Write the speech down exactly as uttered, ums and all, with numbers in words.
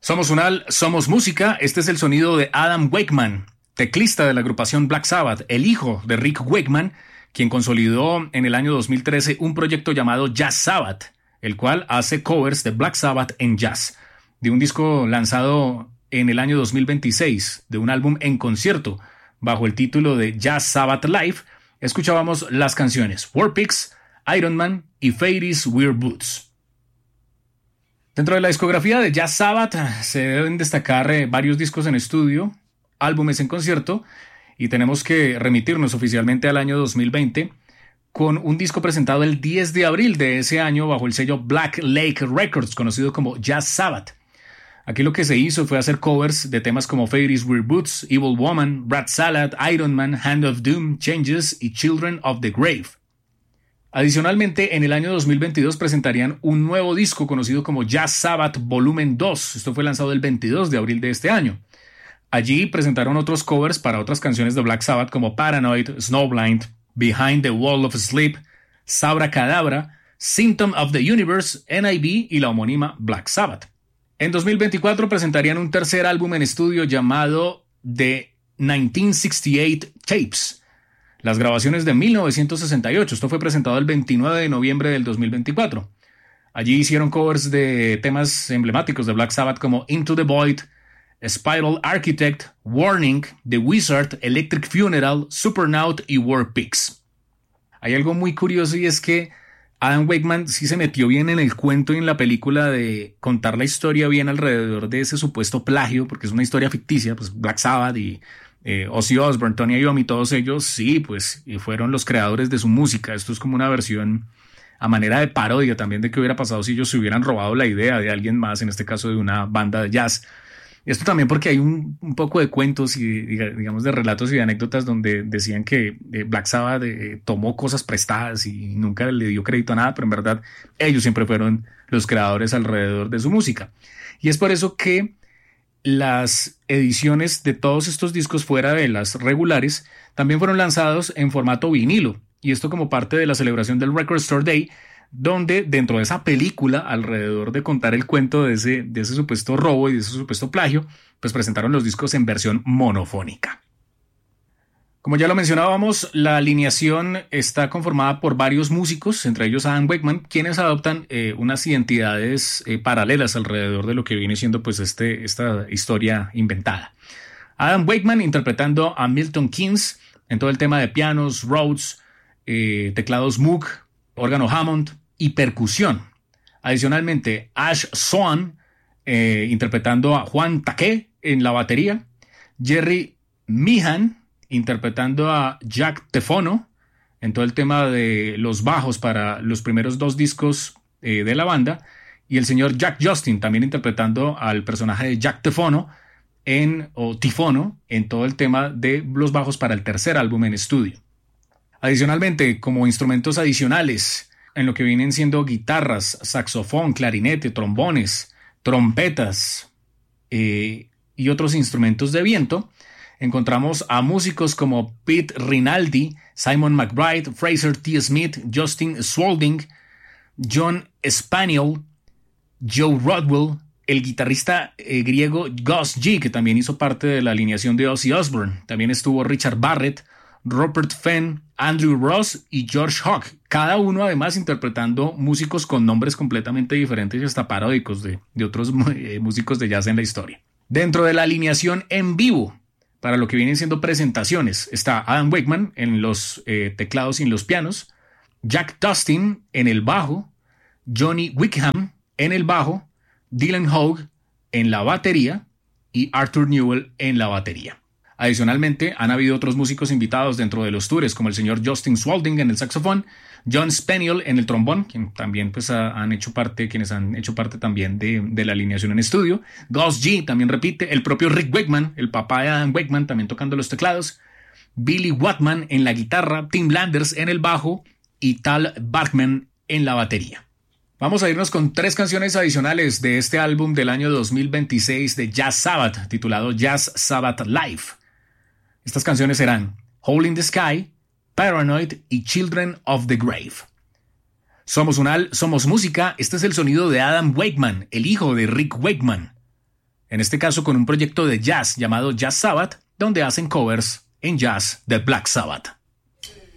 Somos Unal, somos música. Este es el sonido de Adam Wakeman, teclista de la agrupación Black Sabbath, el hijo de Rick Wakeman, quien consolidó en el año dos mil trece un proyecto llamado Jazz Sabbath, el cual hace covers de Black Sabbath en jazz, de un disco lanzado en el año dos mil veintiséis, de un álbum en concierto bajo el título de Jazz Sabbath Live. Escuchábamos las canciones War Pigs, Iron Man y Fairies Wear Boots. Dentro de la discografía de Jazz Sabbath se deben destacar eh, varios discos en estudio, álbumes en concierto, y tenemos que remitirnos oficialmente al año dos mil veinte con un disco presentado el diez de abril de ese año bajo el sello Black Lake Records, conocido como Jazz Sabbath. Aquí lo que se hizo fue hacer covers de temas como Fairies Wear Boots, Evil Woman, Rat Salad, Iron Man, Hand of Doom, Changes y Children of the Grave. Adicionalmente, en el año dos mil veintidós presentarían un nuevo disco conocido como Jazz Sabbath Volumen dos. Esto fue lanzado el veintidós de abril de este año. Allí presentaron otros covers para otras canciones de Black Sabbath como Paranoid, Snowblind, Behind the Wall of Sleep, Sabra Cadabra, Symptom of the Universe, N I B y la homónima Black Sabbath. En dos mil veinticuatro presentarían un tercer álbum en estudio llamado The mil novecientos sesenta y ocho Tapes. Las grabaciones de mil novecientos sesenta y ocho. Esto fue presentado el veintinueve de noviembre del dos mil veinticuatro. Allí hicieron covers de temas emblemáticos de Black Sabbath como Into the Void, Spiral Architect, Warning, The Wizard, Electric Funeral, Supernaut y War Pigs. Hay algo muy curioso y es que Adam Wakeman sí se metió bien en el cuento y en la película de contar la historia bien alrededor de ese supuesto plagio, porque es una historia ficticia, pues Black Sabbath y eh, Ozzy Osbourne, Tony Iommi, todos ellos sí, pues y fueron los creadores de su música. Esto es como una versión a manera de parodia también de qué hubiera pasado si ellos se hubieran robado la idea de alguien más, en este caso de una banda de jazz. Esto también porque hay un, un poco de cuentos y digamos de relatos y de anécdotas donde decían que eh, Black Sabbath eh, tomó cosas prestadas y nunca le dio crédito a nada, pero en verdad ellos siempre fueron los creadores alrededor de su música. Y es por eso que las ediciones de todos estos discos fuera de las regulares también fueron lanzados en formato vinilo, y esto como parte de la celebración del Record Store Day, donde dentro de esa película, alrededor de contar el cuento de ese, de ese supuesto robo y de ese supuesto plagio, pues presentaron los discos en versión monofónica. Como ya lo mencionábamos, la alineación está conformada por varios músicos, entre ellos Adam Wakeman, quienes adoptan eh, unas identidades eh, paralelas alrededor de lo que viene siendo pues este, esta historia inventada. Adam Wakeman interpretando a Milton Keynes en todo el tema de pianos, Rhodes, eh, teclados Moog, órgano Hammond y percusión. Adicionalmente, Ash Swan eh, interpretando a Juan Taqué en la batería, Jerry Meehan interpretando a Jack Tefono en todo el tema de los bajos para los primeros dos discos eh, de la banda, y el señor Jack Justin también interpretando al personaje de Jack Tefono en, o Tifono en todo el tema de los bajos para el tercer álbum en estudio. Adicionalmente, como instrumentos adicionales, en lo que vienen siendo guitarras, saxofón, clarinete, trombones, trompetas eh, y otros instrumentos de viento, encontramos a músicos como Pete Rinaldi, Simon McBride, Fraser T. Smith, Justin Swalding, John Spaniel, Joe Rodwell, el guitarrista eh, griego Gus G, que también hizo parte de la alineación de Ozzy Osbourne. También estuvo Richard Barrett, Robert Fenn, Andrew Ross y George Hawk, cada uno además interpretando músicos con nombres completamente diferentes y hasta paródicos de, de otros eh, músicos de jazz en la historia. Dentro de la alineación en vivo, para lo que vienen siendo presentaciones, está Adam Wakeman en los eh, teclados y en los pianos, Jack Dustin en el bajo, Johnny Wickham en el bajo, Dylan Hogue en la batería y Arthur Newell en la batería. Adicionalmente, han habido otros músicos invitados dentro de los tours, como el señor Justin Swalding en el saxofón, John Spaniel en el trombón, quien también pues, ha, han hecho parte, quienes han hecho parte también de, de la alineación en estudio, Gus G también repite, el propio Rick Wakeman, el papá de Adam Wakeman, también tocando los teclados, Billy Watman en la guitarra, Tim Landers en el bajo y Tal Bachman en la batería. Vamos a irnos con tres canciones adicionales de este álbum del año dos mil veintiséis de Jazz Sabbath, titulado Jazz Sabbath Live. Estas canciones serán Hole in the Sky, Paranoid y Children of the Grave. Somos Unal, somos música. Este es el sonido de Adam Wakeman, el hijo de Rick Wakeman. en este caso con un proyecto de jazz llamado Jazz Sabbath, donde hacen covers en jazz de Black Sabbath.